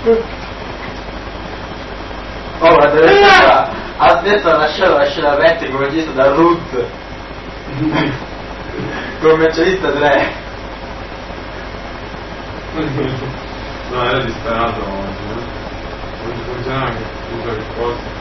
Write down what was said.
Oh, ma deve essere a destra lasciare la scena aperta come chiesto da Ruth. Commercialista 3. No, era disperato, non funzionava che usa che cosa.